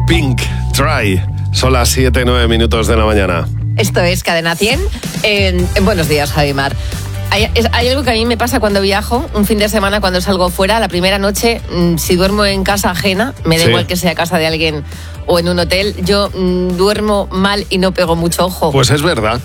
Pink, Try. Son las 7:09 de la mañana. Esto es Cadena 100. Buenos días, Javimar. Hay algo que a mí me pasa cuando viajo, un fin de semana cuando salgo fuera. La primera noche, si duermo en casa ajena, me da igual que sea casa de alguien o en un hotel, yo duermo mal y no pego mucho ojo. Pues es verdad.